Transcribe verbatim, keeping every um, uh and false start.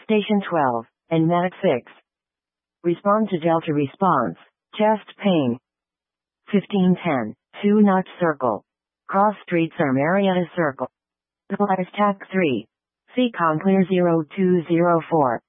Station twelve, and Medic six. Respond to Delta response. Chest pain. fifteen ten, two Notch Circle. Cross Street Marietta Circle. Polaris T A C three. Seacom clear zero two zero four.